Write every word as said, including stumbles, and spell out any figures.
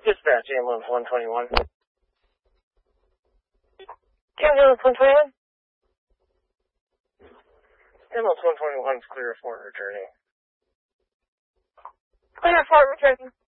Dispatch, ambulance one twenty-one. Ambulance one twenty-one? Ambulance one twenty-one is clear for returning. Clear for returning.